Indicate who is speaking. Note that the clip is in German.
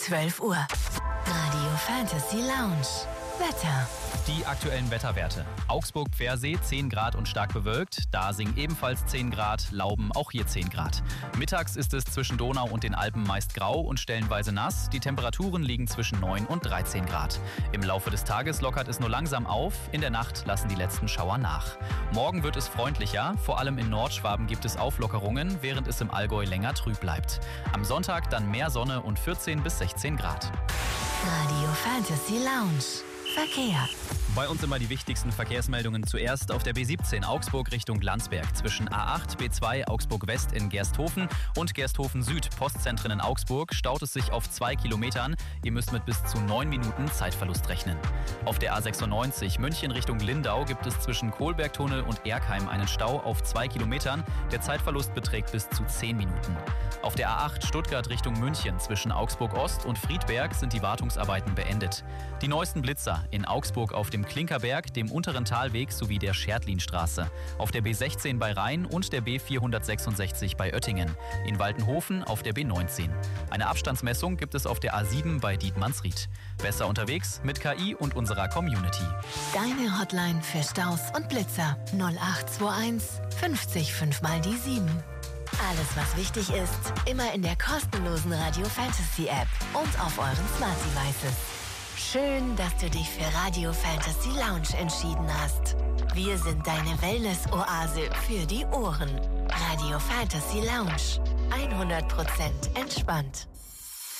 Speaker 1: 12 Uhr. Radio Fantasy Lounge. Wetter.
Speaker 2: Die aktuellen Wetterwerte. Augsburg-Pfersee 10 Grad und stark bewölkt. Dasing ebenfalls 10 Grad, Lauben auch hier 10 Grad. Mittags ist es zwischen Donau und den Alpen meist grau und stellenweise nass. Die Temperaturen liegen zwischen 9 und 13 Grad. Im Laufe des Tages lockert es nur langsam auf. In der Nacht lassen die letzten Schauer nach. Morgen wird es freundlicher. Vor allem in Nordschwaben gibt es Auflockerungen, während es im Allgäu länger trüb bleibt. Am Sonntag dann mehr Sonne und 14 bis 16 Grad.
Speaker 1: Radio Fantasy Lounge. Verkehr.
Speaker 2: Bei uns immer die wichtigsten Verkehrsmeldungen zuerst auf der B17 Augsburg Richtung Landsberg. Zwischen A8, B2 Augsburg West in Gersthofen und Gersthofen Süd, Postzentren in Augsburg, staut es sich auf 2 Kilometern. Ihr müsst mit bis zu 9 Minuten Zeitverlust rechnen. Auf der A96 München Richtung Lindau gibt es zwischen Kohlbergtunnel und Erkheim einen Stau auf 2 Kilometern. Der Zeitverlust beträgt bis zu 10 Minuten. Auf der A8 Stuttgart Richtung München zwischen Augsburg Ost und Friedberg sind die Wartungsarbeiten beendet. Die neuesten Blitzer in Augsburg auf dem Klinkerberg, dem unteren Talweg sowie der Schertlinstraße. Auf der B16 bei Rhein und der B466 bei Oettingen. In Waltenhofen auf der B19. Eine Abstandsmessung gibt es auf der A7 bei Dietmannsried. Besser unterwegs mit KI und unserer Community.
Speaker 1: Deine Hotline für Staus und Blitzer 0821 50 5 mal die 7. Alles, was wichtig ist, immer in der kostenlosen Radio Fantasy App und auf euren Smart Devices. Schön, dass du dich für Radio Fantasy Lounge entschieden hast. Wir sind deine Wellness-Oase für die Ohren. Radio Fantasy Lounge. 100% entspannt.